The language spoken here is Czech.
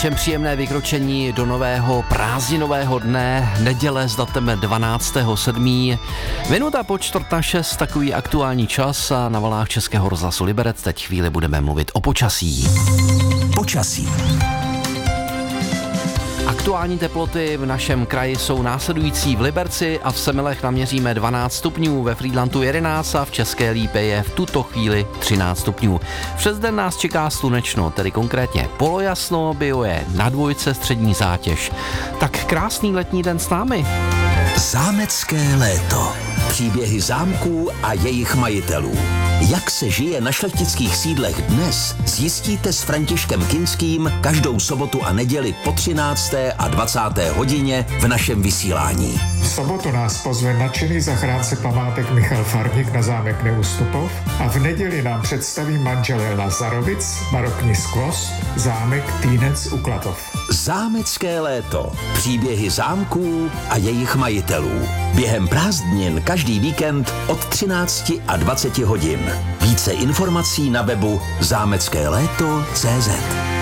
všem příjemné vykročení do nového prázdninového dne, neděle s datem 12.7. Minuta po 4:06, takový aktuální čas a na vlnách Českého rozhlasu Liberec teď chvíli budeme mluvit o počasí. Počasí. Aktuální teploty v našem kraji jsou následující. V Liberci a v Semilech naměříme 12 stupňů, ve Frýdlantu 11 a v České Lípě je v tuto chvíli 13 stupňů. Přes den nás čeká slunečno, tedy konkrétně polojasno, bio je na 2, střední zátěž. Tak krásný letní den s námi. Zámecké léto. Příběhy zámků a jejich majitelů. Jak se žije na šlechtických sídlech dnes, zjistíte s Františkem Kinským každou sobotu a neděli po 13. a 20. hodině v našem vysílání. V sobotu nás pozve nadšený zachránce památek Michal Farník na zámek Neustupov a v neděli nám představí manželé Lazarovic, barokní skvost, zámek Týnec u Klatov. Zámecké léto. Příběhy zámků a jejich majitelů. Během prázdnin každý víkend od 13 a 20 hodin. Více informací na webu zámeckéléto.cz.